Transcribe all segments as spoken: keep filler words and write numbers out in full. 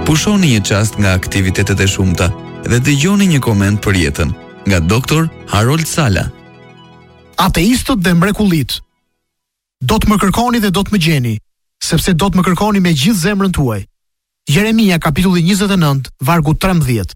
Pushoni një çast nga aktivitetet e shumta dhe dëgjoni një koment për jetën nga doktor Harold Sala. Ateistët dhe mrekullit. Do të më kërkoni dhe do të më gjeni, sepse do të më kërkoni me gjithë zemrën tuaj. Jeremia kapitulli njëzet e nëntë, vargu trembëdhjetë.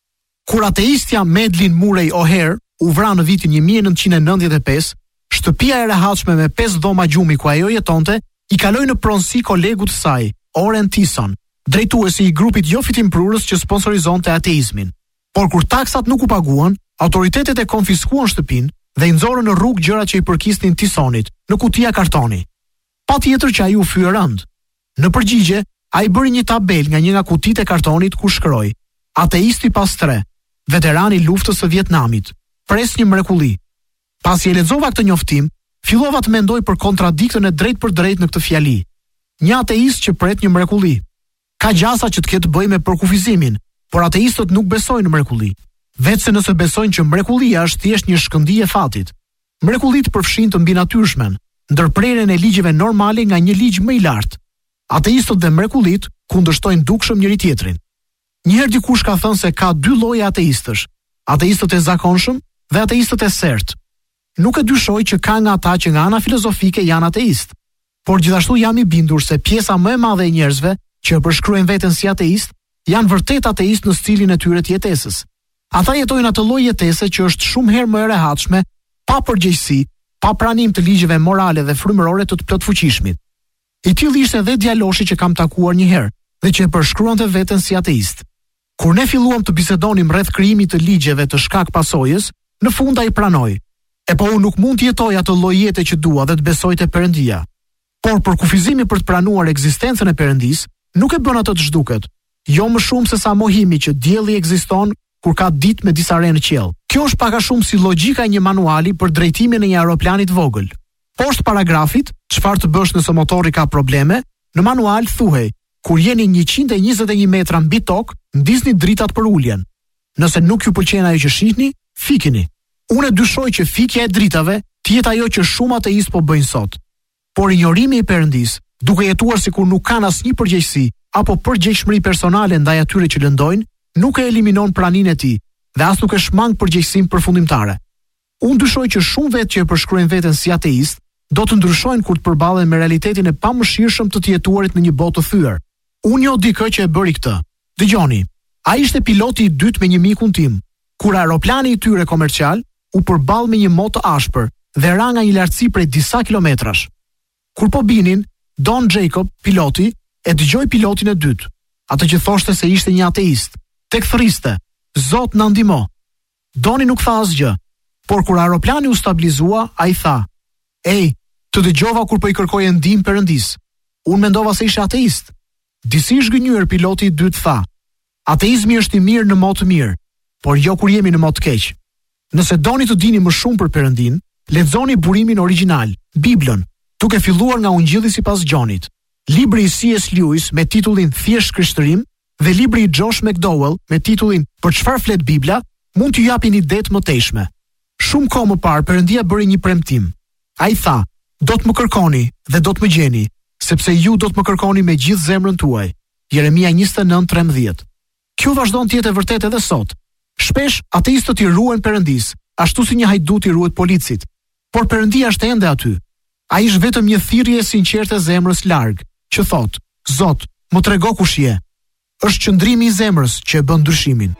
Kur ateistja Madeleine Murray O'Hair u vra në vitin një mijë e nëntëqind e nëntëdhjetë e pesë, shtëpia e rehatshme me pesë dhoma gjumi ku ajo jetonte i kaloi në pronësi kolegut të saj, Oren Tison, drejtuesi i grupit jo fitimprurës që sponsorizonte ateizmin. Por kur taksat nuk u paguan, autoritetet e konfiskuan shtëpinë dhe i nxorën në rrugë gjërat që i përkisnin Tisonit, në kutia kartoni. Patjetër që ai u fye rënd. Në përgjigje, ai bëri një tabel nga një nga kutitë e kartonit ku shkroi: Ateisti pas tre, veterani i luftës së Vietnamit, pres një mrekulli. Pasi e lexova këtë njoftim, fillova të mendoj për kontradiktën e drejt për drejt në këtë fjali. Një ateist që pret një mrekulli. Ka gjasa që të ketë bëjë me përkufizimin, por ateistët nuk besojnë në mrekulli. Vetëse nëse besojnë që mrekullia është thjesht një shkëndijë e fatit. Mrekullit përfshin të mbinatyrshmen, ndërprerjen e ligjeve normale nga një ligj më i lartë. Ateistët dhe mrekullit kundërshtojnë dukshëm njëri tjetrin. Njëherë dikush ka thënë se ka dy lloje ateistësh, ateistët e zakonshëm dhe ateistët e sertë. Nuk e dyshoj që ka nga ata që nga ana filozofike janë ateist, por gjithashtu jam i bindur se pjesa më e madhe e njerëzve që përshkruajnë veten si ateist janë vërtet ateist në stilin e tyre të jetesës. Ata jetojnë atë lloj jetese që është shumë herë më e rehatshme, pa përgjegjësi, pa pranim të ligjeve morale dhe frymërore të të plotfuqishmit. I tillë ishte edhe djaloshi që kam takuar një herë dhe që e përshkruante veten si ateist. Kur ne filluam të bisedonim rreth krijimit të ligjeve të shkak pasojës, në fund ai pranoi: "E po unë nuk mund të jetoj atë lloj jete që dua dhe të besoj te Perëndia." Por për kufizimi për të pranuar ekzistencën e Perëndis, nuk e bën atë të zhduket, jo më shumë se sa mohimi që dielli ekziston kur ka ditë me disa re në qiell. Kjo është pak a shumë si logjika e një manuali për drejtimin e një aeroplanit vogël. Poshtë paragrafit, çfarë të bësh nëse motori ka probleme, në manual thuhej: kur jeni njëqind e njëzet e një metra mbi tokë, ndisni dritat për uljen. Nëse nuk ju pëlqen ajo që shihni, fikini. Unë e dyshoj që fikja e dritave të jetë ajo që shumë ateist po bëjnë sot. Por injorimi i Perëndis, duke jetuar sikur nuk kanë asnjë përgjegjësi apo përgjegjshmëri personale ndaj atyre që lëndojnë, nuk e eliminon praninë e tij dhe as nuk e shmang përgjegjësinë përfundimtare. Unë dyshoj që shumë vetë që e përshkruajnë veten si ateist, do të ndryshojnë kur të përballen me realitetin e pamëshirshëm të të jetuarit në një botë të thyer. Unë njoh dikë që e bëri këtë. Dëgjoni, ai ishte piloti i dytë me një mikun tim, kur aeroplani i tyre komercial u përball me një motë ashpër dhe ra nga një lartësi prej disa kilometrash. Kur po binin, Don Jacob, piloti, e dëgjoi pilotin e dytë, atë që thoshte se ishte një ateist. Tek thriste: "Zot na ndihmo." Doni nuk tha asgjë, por kur aeroplani u stabilizua, ai tha: "Ej, të dëgjova kur po i kërkoje ndihmë Perëndis. Unë mendova se ishe ateist." Disi zhgënjur piloti i dytë tha: "Ateizmi është i mirë në mod të mirë, por jo kur jemi në mod të keq. Nëse doni të dini më shumë për Perëndin, lexoni burimin origjinal, Biblën, duke filluar nga Ungjilli sipas Gjonit, libri i C S Lewis me titullin Thjesht Krishtërim dhe libri i Josh McDowell me titullin Për çfarë flet Bibla, mund t'ju japin ide të mëtejshme. Shumë kohë më parë Perëndia bëri një premtim. Ai tha: "Do të më kërkoni dhe do të më gjeni, sepse ju do të më kërkoni me gjithë zemrën tuaj." Jeremia njëzet e nëntë trembëdhjetë. Kjo vazhdon të jetë e vërtetë edhe sot. Shpesh ateistët i ruajnë Perëndis, ashtu si një hajdut i ruhet policit. Por Perëndia është ende aty. Ai është vetëm një thirrje e sinqertë e zemrës larg, që thot: "Zot, më trego kush je." Është qëndrimi i zemrës që e bën ndryshimin.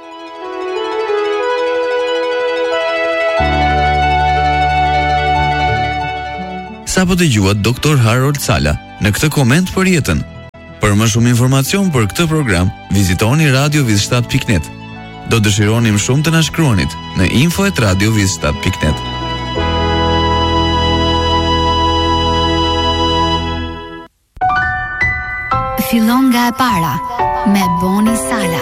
Sa po dëgjuat doktor Harold Sala në këtë koment për jetën. Për më shumë informacion për këtë program, vizitoni radio viz shtat pikë net. Do dëshironim shumë të na shkruanit në info at radio viz shtat pikë net. Fillon nga e para me Boni Sala.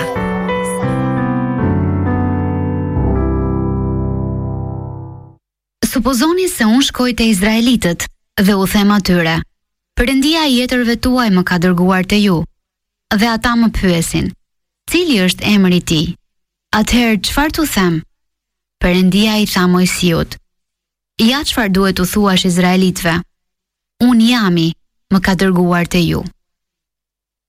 Supozoni se unë shkoj te izraelitët dhe u them atyre: Perëndia i jetërve tuaj më ka dërguar te ju. Dhe ata më pyesin: Cili është emri i tij? Atëherë çfarë t'u them? Perëndia i tha Mojsiut: Ja çfarë duhet t'u thuash izraelitëve: Unë jami më ka dërguar te ju.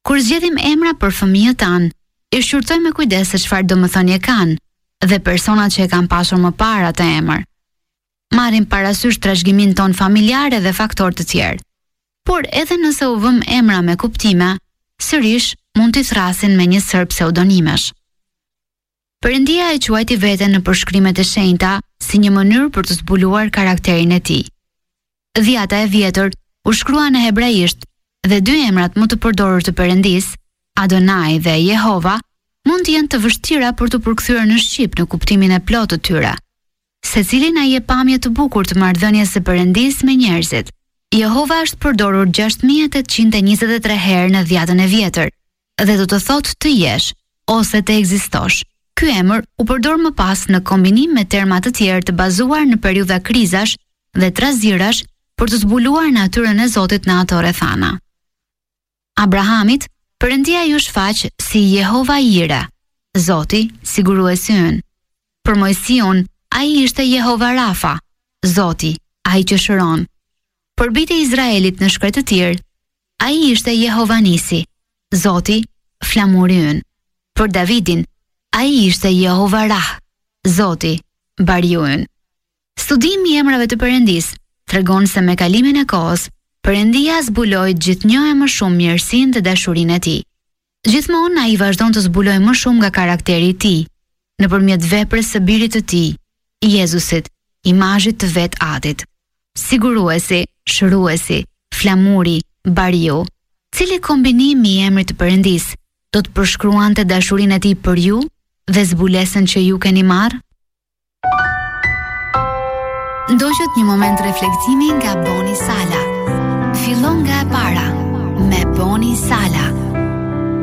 Kur zgjedhim emra për fëmijët tanë, i shqyrtojmë me kujdes se çfarë domethënie kanë dhe personat që e kanë pasur më parë atë emër. Marrim parasysh trashëgimin ton familjar dhe faktorë të tjerë. Por edhe nëse u vëm emra me kuptime, sërish mund t'i thrasin me një sër pseudonimesh. Perëndia e quajti veten në përshkrimet e shenjta si një mënyrë për të zbuluar karakterin e tij. Dhjata e vjetër u shkrua në hebraisht dhe dy emrat më të përdorur të Perëndis, Adonai dhe Jehova, mund të jenë të vështira për të përkthyer në shqip në kuptimin e plotë të tyre. Secili na jep pamje të bukur të marrëdhënies së Perëndis me njerëzit. Jehova është përdorur gjashtë mijë tetëqind e njëzet e tre herë në dhjatën e vjetër dhe do të thotë të jesh ose të ekzistosh. Ky emër u përdor më pas në kombinim me terma të tjerë të bazuar në periudha krizash dhe trazirash për të zbuluar natyrën e Zotit në ato rrethana. Abrahamit, Perëndia ju shfaq si Jehova Jire, Zoti siguruesi ynë. Për Mojsion, ai ishte Jehova Rafa, Zoti, ai që shëron. Për bijtë e Izraelit në shkret të tjerë, ai ishte Jehova Nisi, Zoti, flamuri ynë. Për Davidin, ai ishte Jehova Rah, Zoti, bariu ynë. Studimi i emrave të Perëndis tregon se me kalimin e kohës, Perëndia zbuloi gjithnjë e më shumë mirësinë dhe dashurinë e tij. Gjithmonë ai vazhdon të zbulojë më shumë nga karakteri i tij, nëpërmjet veprës së birit të tij, Jezusit, imazhit të vet Atit. Siguruesi, shëruesi, flamuri, bariu, cili kombinim i emrit të Perëndis do të përshkruante dashurinë e tij për ju dhe zbulesën që ju keni marrë? Ndoqët një moment reflektimi nga Boni Sala. Fillon nga e para me Boni Sala.